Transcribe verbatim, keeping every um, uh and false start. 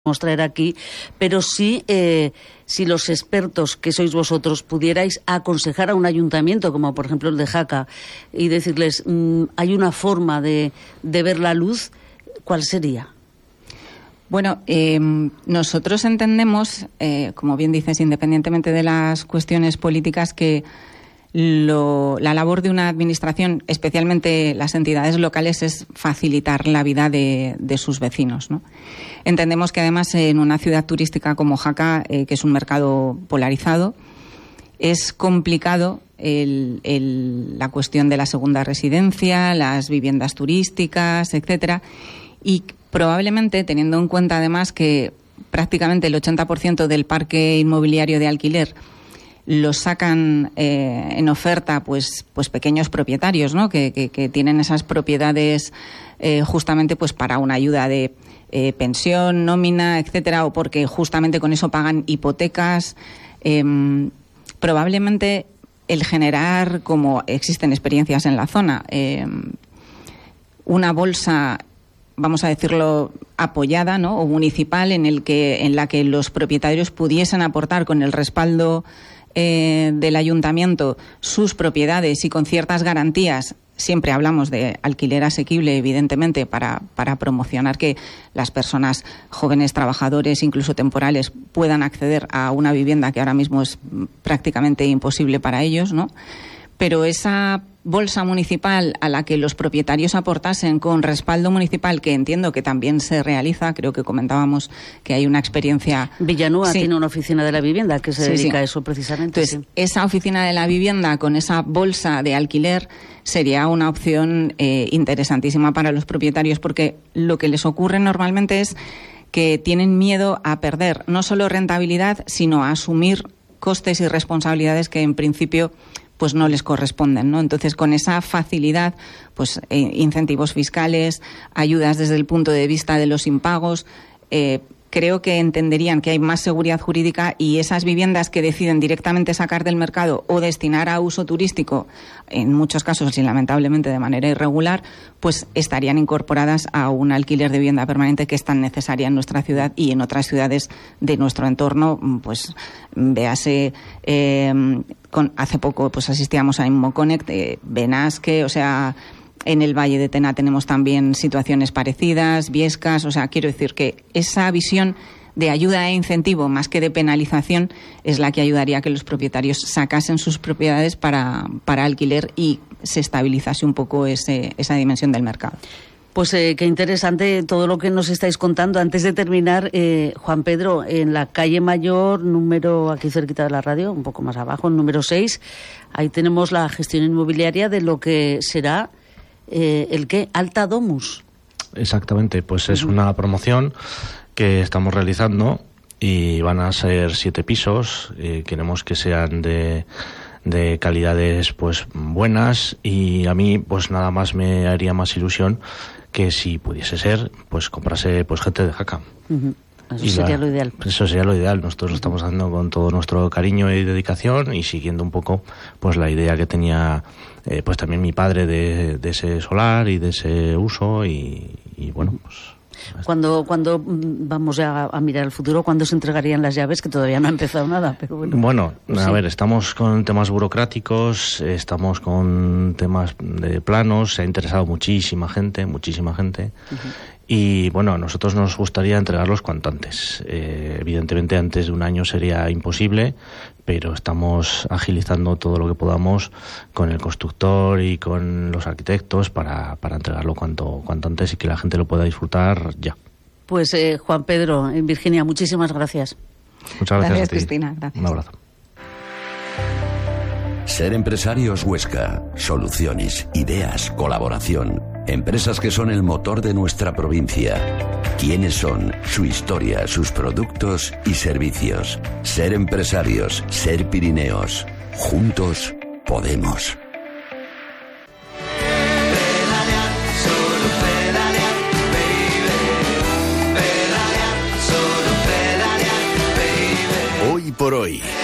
traer aquí, pero sí, eh, si los expertos que sois vosotros pudierais aconsejar a un ayuntamiento, como por ejemplo el de Jaca, y decirles, mmm, hay una forma de, de ver la luz, ¿cuál sería? Bueno, eh, nosotros entendemos, eh, como bien dices, independientemente de las cuestiones políticas, que Lo, la labor de una administración, especialmente las entidades locales, es facilitar la vida de, de sus vecinos, ¿no? Entendemos que además en una ciudad turística como Jaca, eh, que es un mercado polarizado, es complicado el, el, la cuestión de la segunda residencia, las viviendas turísticas, etcétera, y probablemente, teniendo en cuenta además que prácticamente el ochenta por ciento del parque inmobiliario de alquiler los sacan eh, en oferta pues pues pequeños propietarios, ¿no? que, que, que tienen esas propiedades eh, justamente pues para una ayuda de eh, pensión, nómina, etcétera, o porque justamente con eso pagan hipotecas. Eh, probablemente el generar, como existen experiencias en la zona, eh, una bolsa, vamos a decirlo, apoyada, ¿no? o municipal, en el que en la que los propietarios pudiesen aportar con el respaldo Eh, del ayuntamiento sus propiedades y con ciertas garantías. Siempre hablamos de alquiler asequible, evidentemente, para, para promocionar que las personas jóvenes, trabajadores, incluso temporales, puedan acceder a una vivienda que ahora mismo es prácticamente imposible para ellos, ¿no? Pero esa bolsa municipal a la que los propietarios aportasen con respaldo municipal, que entiendo que también se realiza, creo que comentábamos que hay una experiencia... Villanueva sí. tiene una oficina de la vivienda que se sí, dedica sí. a eso precisamente. Entonces, sí. esa oficina de la vivienda con esa bolsa de alquiler sería una opción eh, interesantísima para los propietarios, porque lo que les ocurre normalmente es que tienen miedo a perder no solo rentabilidad, sino a asumir costes y responsabilidades que en principio pues no les corresponden, ¿no? Entonces, con esa facilidad, pues eh, incentivos fiscales, ayudas desde el punto de vista de los impagos, eh, creo que entenderían que hay más seguridad jurídica, y esas viviendas que deciden directamente sacar del mercado o destinar a uso turístico, en muchos casos y lamentablemente de manera irregular, pues estarían incorporadas a un alquiler de vivienda permanente que es tan necesaria en nuestra ciudad y en otras ciudades de nuestro entorno. Pues véase, eh, con, hace poco pues asistíamos a InmoConnect, eh, Benasque, o sea... En el Valle de Tena tenemos también situaciones parecidas, Viescas, o sea, quiero decir que esa visión de ayuda e incentivo más que de penalización es la que ayudaría a que los propietarios sacasen sus propiedades para, para alquiler y se estabilizase un poco ese, esa dimensión del mercado. Pues eh, qué interesante todo lo que nos estáis contando. Antes de terminar, eh, Juan Pedro, en la calle Mayor, número, aquí cerquita de la radio, un poco más abajo, número seis, ahí tenemos la gestión inmobiliaria de lo que será Eh, ¿el qué? Alta Domus. Exactamente, pues es uh-huh. una promoción que estamos realizando y van a ser siete pisos. Eh, queremos que sean de, de calidades pues buenas, y a mí pues nada más me haría más ilusión que si pudiese ser, pues comprase pues gente de Jaca. Uh-huh. Eso y sería la, lo ideal. Eso sería lo ideal. Nosotros lo estamos haciendo con todo nuestro cariño y dedicación, y siguiendo un poco pues la idea que tenía eh, pues también mi padre de, de ese solar y de ese uso, y, y bueno, pues... Cuando, cuando vamos a, a mirar el futuro, ¿cuándo se entregarían las llaves? Que todavía no ha empezado nada, pero bueno. Bueno, a sí. ver, estamos con temas burocráticos, estamos con temas de planos, se ha interesado muchísima gente, muchísima gente. Uh-huh. Y bueno, a nosotros nos gustaría entregarlos cuanto antes. Eh, evidentemente antes de un año sería imposible, pero estamos agilizando todo lo que podamos con el constructor y con los arquitectos para, para entregarlo cuanto, cuanto antes y que la gente lo pueda disfrutar ya. Pues eh, Juan Pedro, en Virginia, muchísimas gracias. Muchas gracias, gracias a ti. Cristina. Gracias. Un abrazo. Ser Empresarios Huesca. Soluciones, ideas, colaboración. Empresas que son el motor de nuestra provincia. ¿Quiénes son? Su historia, sus productos y servicios. Ser Empresarios, Ser Pirineos. Juntos podemos. Pedalear, solo pedalear, baby. Pedalear, solo pedalear, baby. Hoy por hoy.